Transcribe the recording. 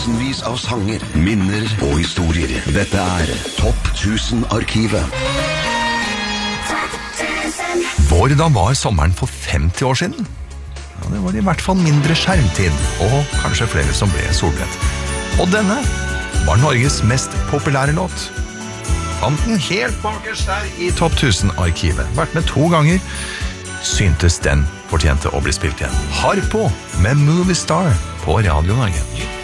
tusenvis av sanger, minner og historier. Dette Topp 1000-arkivet. Hvordan var sommeren for 50 år siden? Ja, det var i hvert fall mindre skjermtid, og kanskje flere som ble solbrent. Og denne var Norges mest populære låt. Fant den helt bakerst der i Topp 1000-arkivet. Vært med 2 ganger. Syntes den fortjente å bli spilt igjen. Harpo med Movie Star på Radio Norge.